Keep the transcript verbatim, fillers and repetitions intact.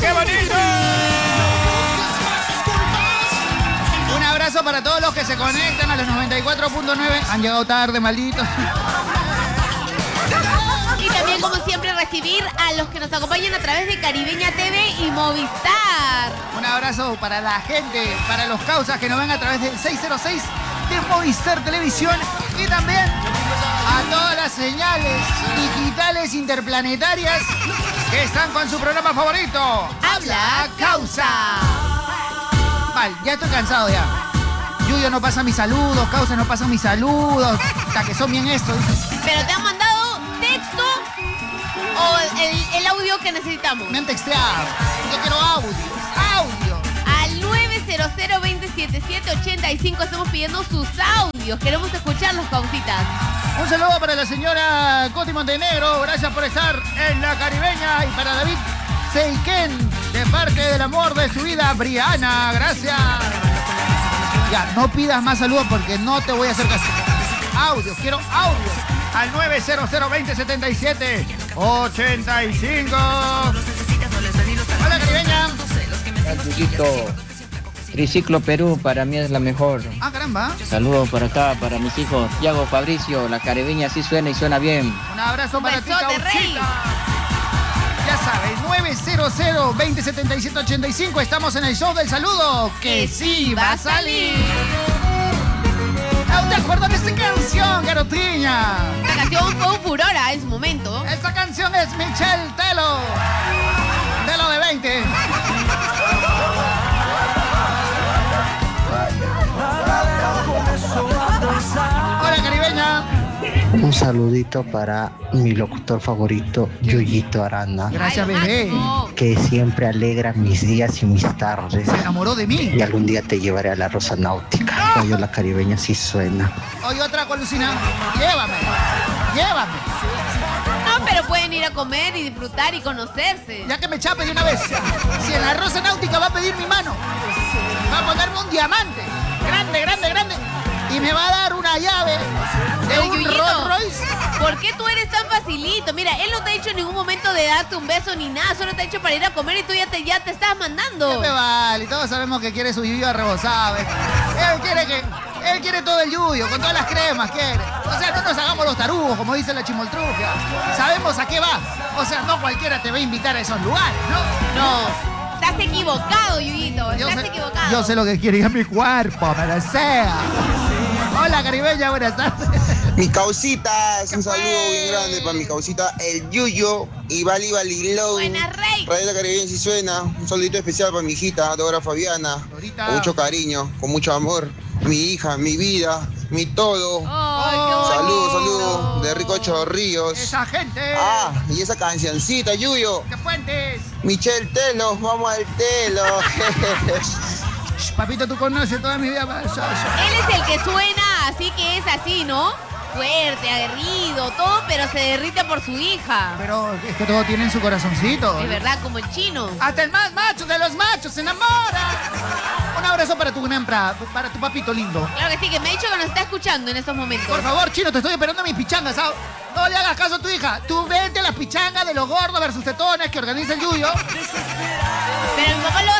¡Qué bonito! Un abrazo para todos los que se conectan a los noventa y cuatro punto nueve. Han llegado tarde, malditos. Y también, como siempre, recibir a los que nos acompañan a través de Caribeña T V y Movistar. Un abrazo para la gente, para los causas que nos ven a través del seis cero seis de Movistar Televisión. Y también a todas las señales digitales interplanetarias que están con su programa favorito. Habla Causa. Vale, ya estoy cansado ya. Yuyo no pasa mis saludos, Causa no pasa mis saludos. Hasta que son bien estos. Pero te han mandado texto o el, el audio que necesitamos. Me han texteado. Yo quiero audio. Audio. Al nueve cero cero, dos cero siete siete, ocho cinco estamos pidiendo sus audios. Queremos escucharlos, Causitas. Un saludo para la señora Coti Montenegro. Gracias por estar en la Caribeña. Y para David Seiken, de parte del amor de su vida, Briana. Gracias. Ya, no pidas más saludos porque no te voy a hacer caso. Audios, quiero audios. Al nueve cero cero, dos cero siete siete, ocho cinco. Hola, Caribeña. Yuyito, Triciclo Perú para mí es la mejor. Ah, caramba. Saludos por acá para mis hijos. Tiago, Fabricio, la Caribeña sí suena y suena bien. Un abrazo para ti, besote, Rey. Ya sabes, nueve cero cero, dos cero siete siete, ocho cinco. Estamos en el show del saludo. Que sí va a salir. ¿Te acuerdas de esta canción, garotiña? Esta canción fue un furor en su momento. Esta canción es Michelle Telo. Telo de veinte. Hola, Caribeña. Un saludito para mi locutor favorito, Yuyito Aranda. Gracias, Ay, bebé. Máximo. Que siempre alegra mis días y mis tardes. Se enamoró de mí. Y algún día te llevaré a la Rosa Náutica. Oye, la Caribeña sí suena. Oye, otra colusina. Llévame. Llévame. No, pero pueden ir a comer y disfrutar y conocerse. Ya que me chape de una vez. Si en la Rosa Náutica va a pedir mi mano, va a ponerme un diamante. Grande, grande, grande. Y me va a dar una llave de Pero, un Yuyito, Rolls Royce. ¿por qué tú eres tan facilito? Mira, él no te ha dicho en ningún momento de darte un beso ni nada, solo te ha dicho para ir a comer y tú ya te, ya te estás mandando. ¿Qué me vale? Todos sabemos que quiere su yuyo rebosado. ¿eh? Él quiere que... Él quiere todo el yuyo, con todas las cremas, quiere. O sea, no nos hagamos los tarugos, como dice la chimoltrufia. Sabemos a qué va. O sea, no cualquiera te va a invitar a esos lugares, ¿no? No. Estás equivocado, Yuyito. Yo Estás sé, equivocado. yo sé lo que quiere, es mi cuerpo, me desea. Hola, Caribeña, buenas tardes. Mi causitas, ¿Qué un saludo fue? bien grande para mi causita, el Yuyo y Bali Balilou. Buena, Rey. Radio La Caribeña si suena. Un saludito especial para mi hijita, Dora Fabiana. Dorita. Con mucho cariño, con mucho amor. Mi hija, mi vida, mi todo. Ay, qué bonito. Saludos, saludos de Rico Chorrillos. Esa gente. Ah, y esa cancioncita, Yuyo. ¡Qué fuentes! Michelle Telo, vamos al Telo. Shh, papito, tú conoces toda mi vida. Yo, yo. Él es el que suena, así que es así, ¿no? Fuerte, aguerrido, todo, pero se derrite por su hija. Pero es que todo tiene en su corazoncito. Es verdad, como el chino. Hasta el más macho de los machos se enamora. Un abrazo para tu nempra, para tu papito lindo. Claro que sí, que me ha dicho que nos está escuchando en estos momentos. Por favor, chino, te estoy esperando a mis pichangas, ¿sabes? No le hagas caso a tu hija. Tú vete a las pichangas de los gordos versus tetones que organiza el Yuyo. Pero mi papá lo va a